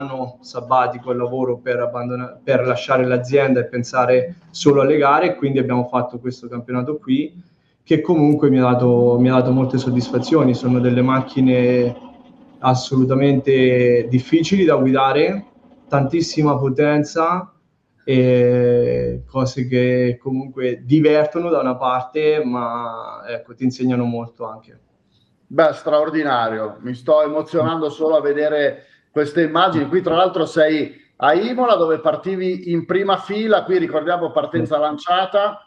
sabbatico al lavoro per lasciare l'azienda e pensare solo alle gare, quindi abbiamo fatto questo campionato qui, che comunque mi ha dato molte soddisfazioni. Sono delle macchine assolutamente difficili da guidare, tantissima potenza e cose che comunque divertono da una parte, ma ecco, ti insegnano molto anche. Beh, straordinario, mi sto emozionando solo a vedere queste immagini. Qui tra l'altro sei a Imola, dove partivi in prima fila, qui ricordiamo partenza lanciata,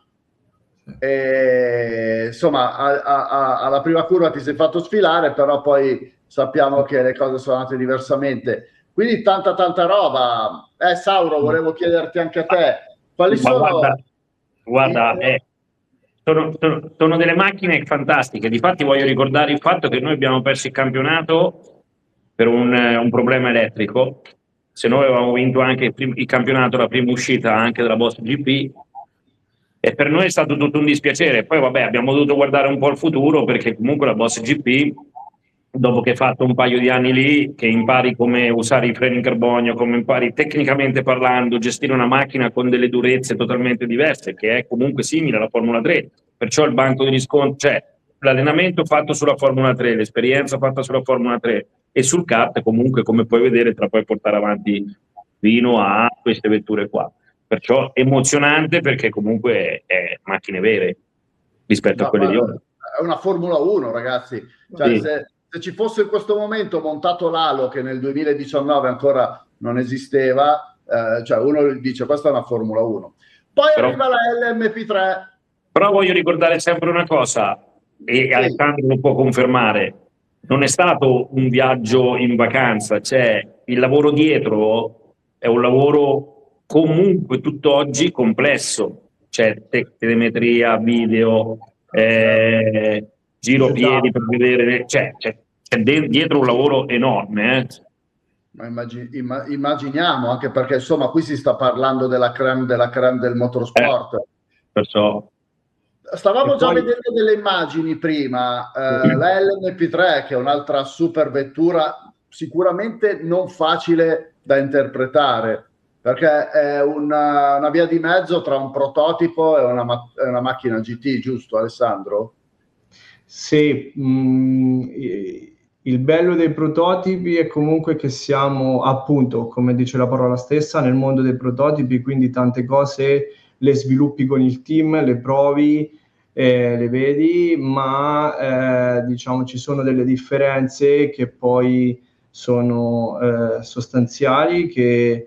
e, insomma alla prima curva ti sei fatto sfilare, però poi sappiamo che le cose sono andate diversamente. Quindi tanta roba. Sauro, volevo chiederti anche a te, quali sono... Guarda, sono delle macchine fantastiche. Difatti voglio ricordare il fatto che noi abbiamo perso il campionato per un problema elettrico. Se noi avevamo vinto anche il campionato, la prima uscita anche della Boss GP, e per noi è stato tutto un dispiacere. Poi vabbè, abbiamo dovuto guardare un po' al futuro, perché comunque la Boss GP, dopo che hai fatto un paio di anni lì, che impari come usare i freni in carbonio, come impari tecnicamente parlando, gestire una macchina con delle durezze totalmente diverse, che è comunque simile alla Formula 3. Perciò il banco degli sconti, cioè l'allenamento fatto sulla Formula 3, l'esperienza fatta sulla Formula 3 e sul kart, comunque, come puoi vedere, te la puoi portare avanti fino a queste vetture qua. Perciò emozionante, perché comunque è macchine vere rispetto a quelle di ora. È una Formula 1, ragazzi. Cioè, sì. Se ci fosse in questo momento montato l'Halo, che nel 2019 ancora non esisteva, cioè uno dice questa è una Formula 1. Poi arriva la LMP3. Però voglio ricordare sempre una cosa, e sì, Alessandro lo può confermare: non è stato un viaggio in vacanza, cioè il lavoro dietro è un lavoro comunque tutt'oggi complesso, c'è telemetria, video, giro piedi per vedere, c'è dietro un lavoro enorme. Ma immaginiamo, anche perché insomma qui si sta parlando della crème del motorsport. Perciò stavamo già vedendo delle immagini prima, la LMP3, che è un'altra super vettura sicuramente non facile da interpretare, perché è una via di mezzo tra un prototipo e una macchina GT, giusto Alessandro? Sì, il bello dei prototipi è comunque che siamo, appunto, come dice la parola stessa, nel mondo dei prototipi, quindi tante cose le sviluppi con il team, le provi, le vedi, ma diciamo ci sono delle differenze che poi sono sostanziali, che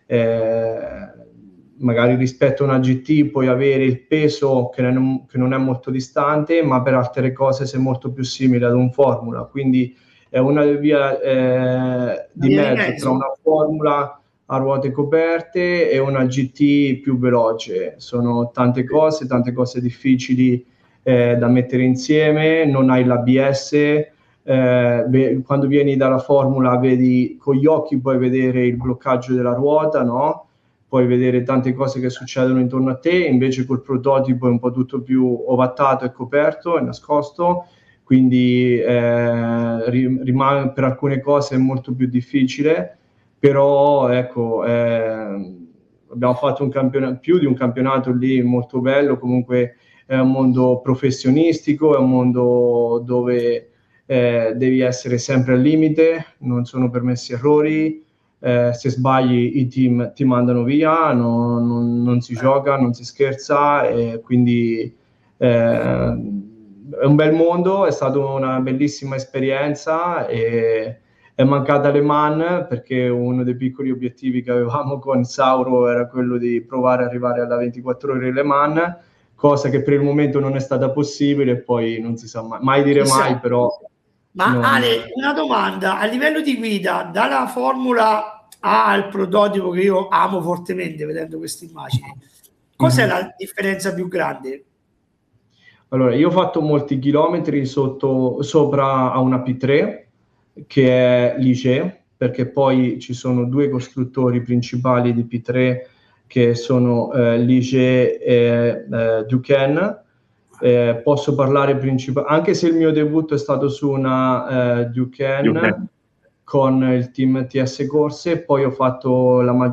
magari rispetto a una GT puoi avere il peso che non è molto distante, ma per altre cose sei molto più simile ad un Formula, quindi è una via di mezzo tra una Formula a ruote coperte e una GT più veloce. Sono tante cose difficili da mettere insieme, non hai l'ABS, quando vieni dalla Formula vedi con gli occhi, puoi vedere il bloccaggio della ruota, no? Puoi vedere tante cose che succedono intorno a te, invece col prototipo è un po' tutto più ovattato e coperto e nascosto, quindi rimane, per alcune cose è molto più difficile, però ecco, abbiamo fatto più di un campionato lì molto bello. Comunque è un mondo professionistico, è un mondo dove devi essere sempre al limite, non sono permessi errori. Se sbagli i team ti mandano via, non si gioca, non si scherza, e quindi è un bel mondo, è stata una bellissima esperienza e è mancata Le Mans, perché uno dei piccoli obiettivi che avevamo con Sauro era quello di provare ad arrivare alla 24 ore Le Mans, cosa che per il momento non è stata possibile, e poi non si sa mai dire mai, però... Ma Ale, una domanda: a livello di guida, dalla Formula A al prototipo, che io amo fortemente vedendo queste immagini, cos'è la differenza più grande? Allora, io ho fatto molti chilometri sopra a una P3, che è Ligier, perché poi ci sono due costruttori principali di P3, che sono Ligier e Duquesne. Posso parlare anche se il mio debutto è stato su una Duquesne, con il team TS Corse, poi ho fatto la maggior